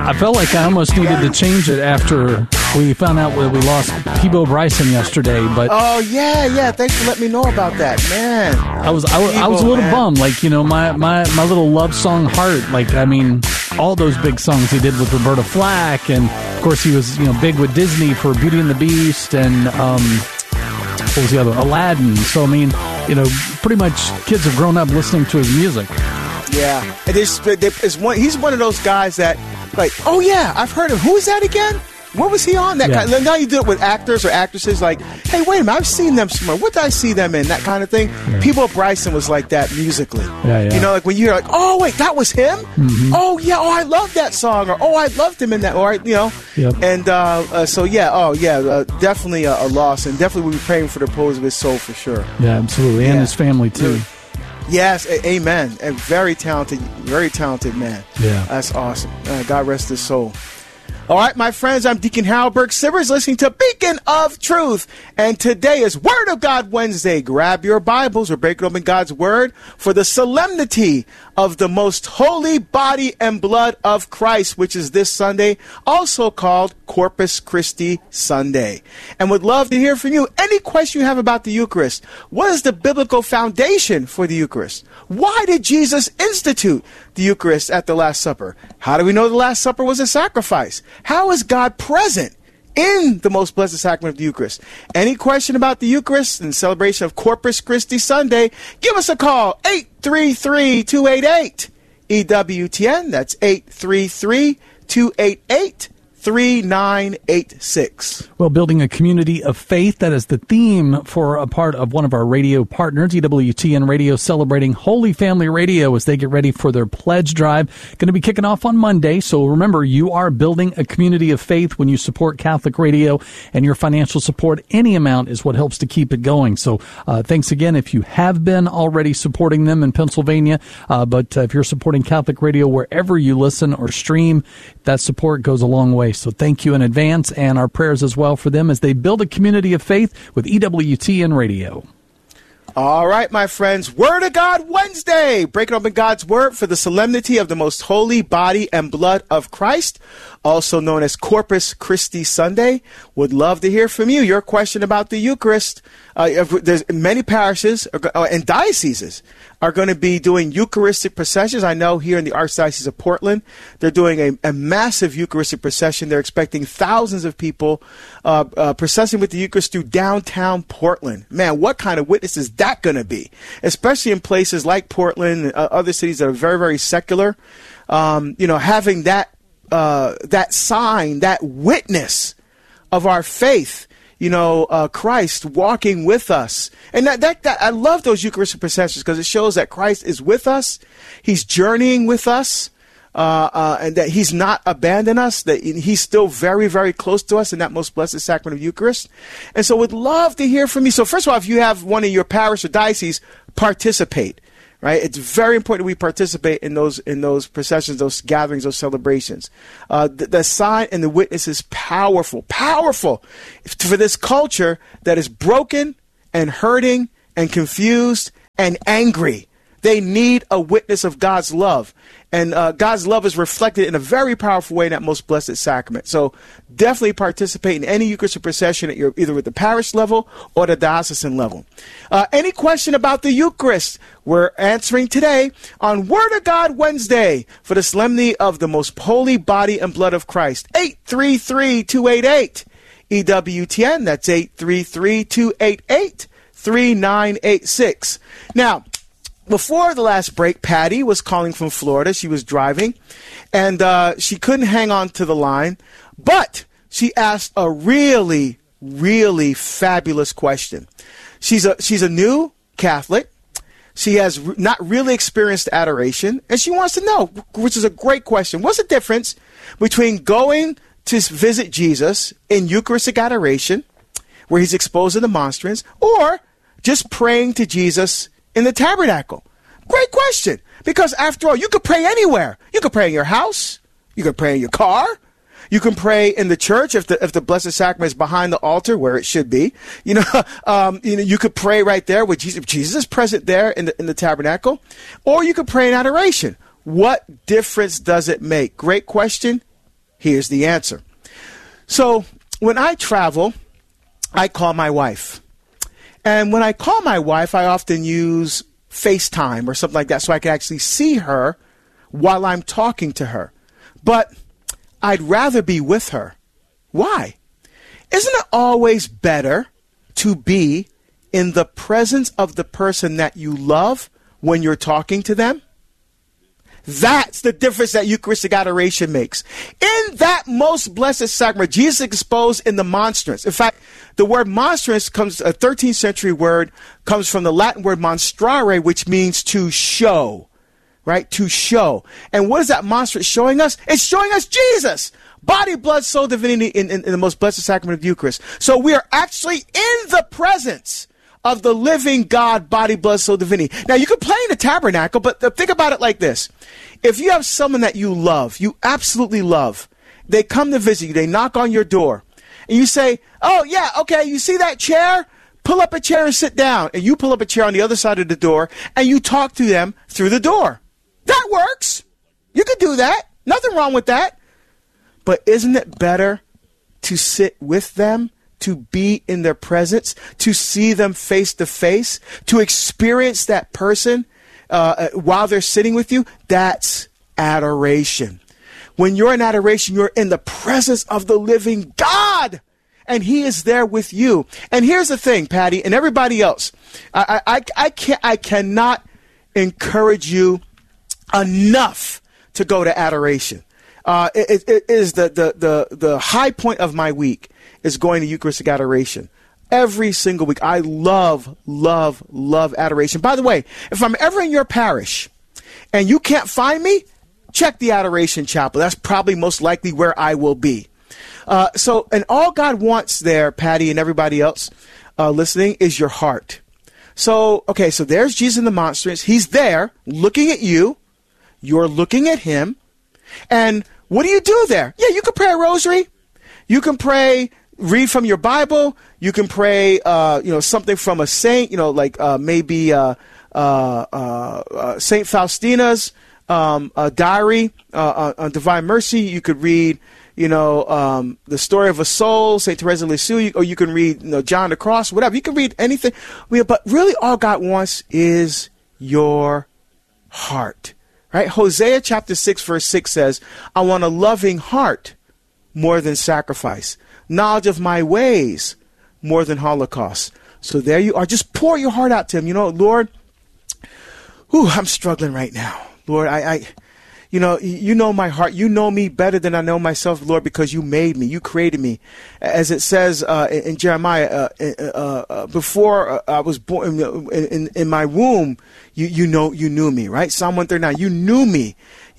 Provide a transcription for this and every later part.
I felt like I almost needed to change it after we found out that we lost Peabo Bryson yesterday. But oh yeah. Thanks for letting me know about that, man. I was a little bummed. Like, you know, my little love song Heart. Like, I mean, all those big songs he did with Roberta Flack, and of course he was, you know, big with Disney for Beauty and the Beast, and what was the other? Aladdin. So I mean, you know, pretty much kids have grown up listening to his music. Yeah, and he's one of those guys that, like, oh yeah, I've heard of. Who is that again? What was he on? That kind of, now you do it with actors or actresses. Like, hey, wait a minute, I've seen them somewhere. What did I see them in? That kind of thing. Yeah. Peabo Bryson was like that musically. Yeah. You know, like when you hear like, oh wait, that was him. Mm-hmm. Oh yeah, oh I love that song, or oh I loved him in that, or you know. Yep. And so yeah, definitely a loss, and definitely we'll be praying for the repose of his soul for sure. Yeah, absolutely, and his family too. Yes, amen. And very talented man. Yeah. That's awesome. God rest his soul. All right, my friends, I'm Deacon Harold Burke Sivers, listening to Beacon of Truth. And today is Word of God Wednesday. Grab your Bibles. We're breaking open God's Word for the solemnity of the most holy body and blood of Christ, which is this Sunday, also called Corpus Christi Sunday. And would love to hear from you. Any question you have about the Eucharist? What is the biblical foundation for the Eucharist? Why did Jesus institute the Eucharist at the Last Supper? How do we know the Last Supper was a sacrifice? How is God present in the most blessed sacrament of the Eucharist? Any question about the Eucharist and celebration of Corpus Christi Sunday, give us a call, 833-288-EWTN. That's 833-288-3986. Well, building a community of faith, that is the theme for a part of one of our radio partners, EWTN Radio, celebrating Holy Family Radio as they get ready for their pledge drive. Going to be kicking off on Monday. So remember, you are building a community of faith when you support Catholic Radio, and your financial support, any amount, is what helps to keep it going. So thanks again if you have been already supporting them in Pennsylvania. But if you're supporting Catholic Radio wherever you listen or stream, that support goes a long way. So thank you in advance, and our prayers as well for them as they build a community of faith with EWTN Radio. All right, my friends, Word of God Wednesday, breaking open God's Word for the solemnity of the most holy body and blood of Christ, also known as Corpus Christi Sunday. Would love to hear from you. Your question about the Eucharist. There's many parishes and dioceses are going to be doing Eucharistic processions. I know here in the Archdiocese of Portland, they're doing a massive Eucharistic procession. They're expecting thousands of people processing with the Eucharist through downtown Portland. Man, what kind of witness is that going to be? Especially in places like Portland and other cities that are very, very secular. Having that sign, that witness of our faith, Christ walking with us. And that I love those Eucharistic processions because it shows that Christ is with us. He's journeying with us, and that he's not abandoned us, that he's still very, very close to us in that most blessed sacrament of Eucharist. And so would love to hear from you. So first of all, if you have one of your parish or diocese, participate. Right, it's very important we participate in those processions, those gatherings, those celebrations. The sign and the witness is powerful for this culture that is broken and hurting and confused and angry. They need a witness of God's love. And God's love is reflected in a very powerful way in that most blessed sacrament. So definitely participate in any Eucharistic procession at your, either with the parish level or the diocesan level. Any question about the Eucharist, we're answering today on Word of God Wednesday for the solemnity of the most holy body and blood of Christ. 833-288-EWTN. That's 833-288-3986. Now, before the last break, Patty was calling from Florida. She was driving, and she couldn't hang on to the line, but she asked a really, really fabulous question. She's a new Catholic. She has not really experienced adoration, and she wants to know, which is a great question, what's the difference between going to visit Jesus in Eucharistic adoration, where he's exposed to the monstrance, or just praying to Jesus in the tabernacle? Great question. Because after all, you could pray anywhere. You could pray in your house. You could pray in your car. You can pray in the church if the Blessed Sacrament is behind the altar where it should be. You could pray right there with Jesus. Jesus is present there in the tabernacle. Or you could pray in adoration. What difference does it make? Great question. Here's the answer. So when I travel, I call my wife. And when I call my wife, I often use FaceTime or something like that so I can actually see her while I'm talking to her. But I'd rather be with her. Why? Isn't it always better to be in the presence of the person that you love when you're talking to them? That's the difference that Eucharistic adoration makes. In that most blessed sacrament, Jesus exposed in the monstrance. In fact, the word monstrance comes, a 13th century word, comes from the Latin word monstrare, which means to show, right? To show. And what is that monstrance showing us? It's showing us Jesus. Body, blood, soul, divinity in the most blessed sacrament of the Eucharist. So we are actually in the presence of the living God, body, blood, soul, divinity. Now, you could play in the tabernacle, but think about it like this. If you have someone that you love, you absolutely love, they come to visit you, they knock on your door, and you say, oh, yeah, okay, you see that chair? Pull up a chair and sit down. And you pull up a chair on the other side of the door, and you talk to them through the door. That works. You could do that. Nothing wrong with that. But isn't it better to sit with them, to be in their presence, to see them face to face, to experience that person while they're sitting with you? That's adoration. When you're in adoration, you're in the presence of the living God, and he is there with you. And here's the thing, Patty, and everybody else. I cannot encourage you enough to go to adoration. It is the high point of my week is going to Eucharistic adoration. Every single week. I love adoration. By the way, if I'm ever in your parish and you can't find me, check the Adoration Chapel. That's probably most likely where I will be. And all God wants there, Patty and everybody else listening, is your heart. So there's Jesus in the monstrance. He's there looking at you. You're looking at him. And what do you do there? Yeah, you can pray a rosary. You can pray, read from your Bible. You can pray, something from a saint, maybe Saint Faustina's diary on Divine Mercy. You could read, the story of a soul, Saint Teresa of Lisieux, or you can read, John the Cross, whatever. You can read anything. But really, all God wants is your heart. Right? Hosea chapter 6, verse 6 says, I want a loving heart more than sacrifice, knowledge of my ways more than holocaust. So there you are. Just pour your heart out to him. Lord, I'm struggling right now. Lord, you know my heart. You know me better than I know myself, Lord, because you made me. You created me. As it says in Jeremiah, before I was born in my womb, you knew me, right? Psalm 139, you knew me.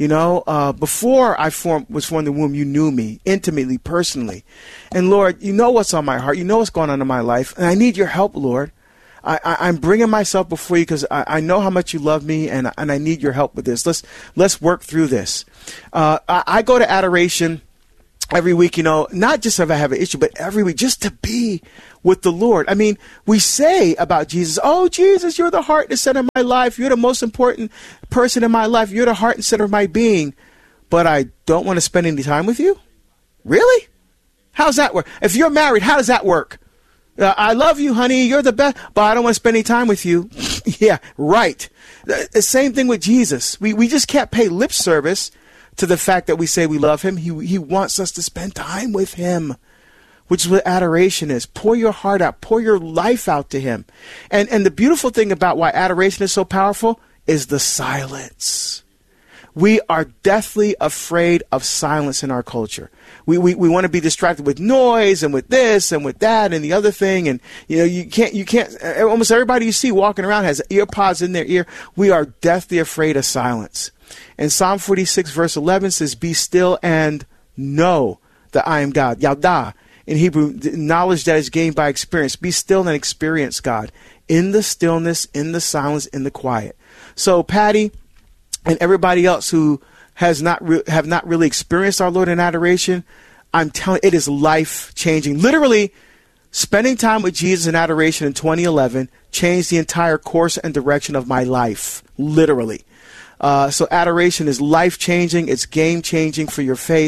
Before I was formed in the womb, you knew me intimately, personally. And Lord, you know what's on my heart. You know what's going on in my life. And I need your help, Lord. I'm bringing myself before you because I know how much you love me, and I need your help with this. Let's work through this. I go to adoration every week, not just if I have an issue, but every week just to be with the Lord. I mean, we say about Jesus, oh, Jesus, you're the heart and center of my life. You're the most important person in my life. You're the heart and center of my being. But I don't want to spend any time with you? Really? How's that work? If you're married, how does that work? I love you, honey. You're the best, but I don't want to spend any time with you. Yeah, right. The same thing with Jesus. We just can't pay lip service to the fact that we say we love him. He wants us to spend time with him, which is what adoration is. Pour your heart out. Pour your life out to him. And the beautiful thing about why adoration is so powerful is the silence. We are deathly afraid of silence in our culture. We want to be distracted with noise and with this and with that and the other thing. And, you can't, almost everybody you see walking around has ear pods in their ear. We are deathly afraid of silence. And Psalm 46 verse 11 says, be still and know that I am God. Yada. In Hebrew, knowledge that is gained by experience. Be still and experience God in the stillness, in the silence, in the quiet. So, Patty, and everybody else who have not really experienced our Lord in adoration, I'm telling you, it is life-changing. Literally, spending time with Jesus in adoration in 2011 changed the entire course and direction of my life. Literally. So adoration is life-changing. It's game-changing for your faith.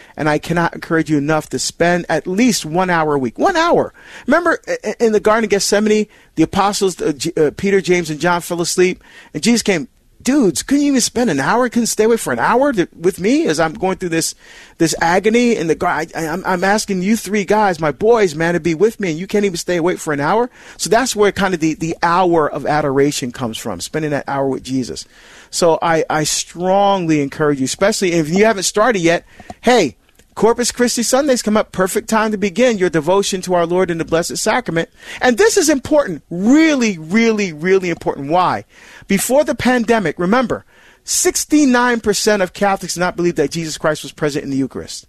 And I cannot encourage you enough to spend at least 1 hour a week. 1 hour. Remember in the Garden of Gethsemane, the apostles, Peter, James, and John fell asleep. And Jesus came, dudes, couldn't you even spend an hour? Couldn't stay awake for an hour with me as I'm going through this agony in the garden? I'm asking you three guys, my boys, man, to be with me, and you can't even stay awake for an hour? So that's where kind of the hour of adoration comes from, spending that hour with Jesus. So I strongly encourage you, especially if you haven't started yet, hey, Corpus Christi Sundays come up, perfect time to begin your devotion to our Lord in the Blessed Sacrament. And this is important, really, really, really important. Why? Before the pandemic, remember, 69% of Catholics did not believe that Jesus Christ was present in the Eucharist.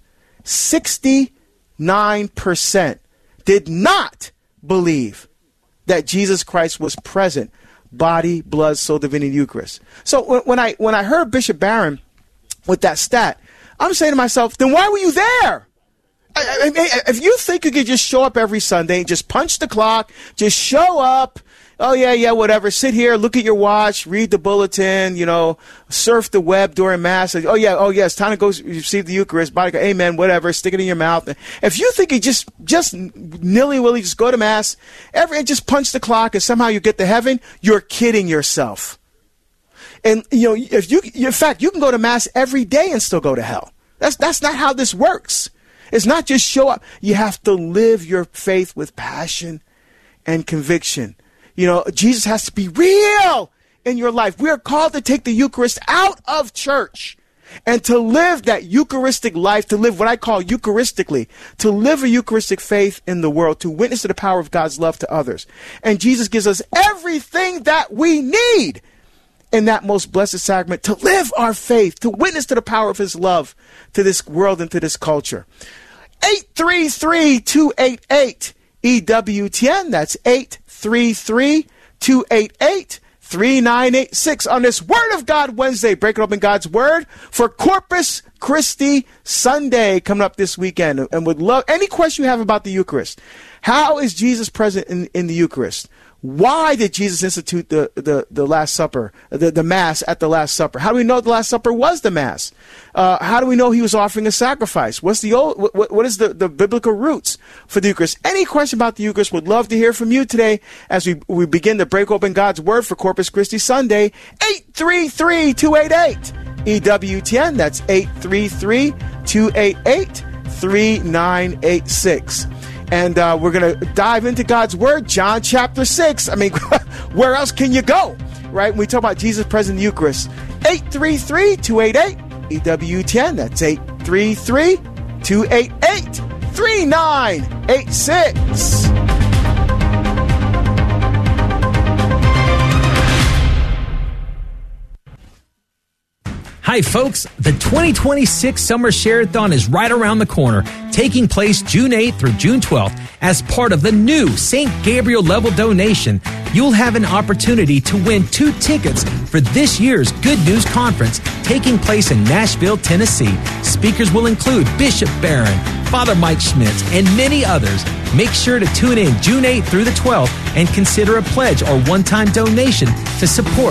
69% did not believe that Jesus Christ was present, body, blood, soul, divinity, Eucharist. So when I heard Bishop Barron with that stat, I'm saying to myself, then why were you there? If you think you could just show up every Sunday, just punch the clock, just show up, oh yeah, whatever, sit here, look at your watch, read the bulletin, surf the web during Mass, oh yeah, it's time to go receive the Eucharist, body, amen, whatever, stick it in your mouth. If you think you just nilly-willy just go to Mass, and just punch the clock and somehow you get to heaven, you're kidding yourself. And, in fact, you can go to Mass every day and still go to hell. That's not how this works. It's not just show up. You have to live your faith with passion and conviction. Jesus has to be real in your life. We are called to take the Eucharist out of church and to live that Eucharistic life, to live what I call Eucharistically, to live a Eucharistic faith in the world, to witness to the power of God's love to others. And Jesus gives us everything that we need in that most blessed sacrament to live our faith, to witness to the power of his love to this world and to this culture. 833-288-EWTN. That's 833-288-3986 on this Word of God Wednesday, breaking open God's Word for Corpus Christi Sunday coming up this weekend. And would love any question you have about the Eucharist. How is Jesus present in the Eucharist? Why did Jesus institute the Last Supper, the Mass at the Last Supper? How do we know the Last Supper was the Mass? How do we know he was offering a sacrifice? What is the biblical roots for the Eucharist? Any question about the Eucharist, would love to hear from you today as we begin to break open God's Word for Corpus Christi Sunday. 833-288-EWTN. That's 833-288-3986. And we're going to dive into God's Word, John chapter 6. I mean, where else can you go, right? When we talk about Jesus present in the Eucharist. 833-288-EWTN. That's 833-288-3986. Hi, folks. The 2026 Summer Share-a-thon is right around the corner, taking place June 8th through June 12th. As part of the new St. Gabriel level donation, you'll have an opportunity to win 2 tickets for this year's Good News Conference taking place in Nashville, Tennessee. Speakers will include Bishop Barron, Father Mike Schmitz, and many others. Make sure to tune in June 8th through the 12th and consider a pledge or one-time donation to support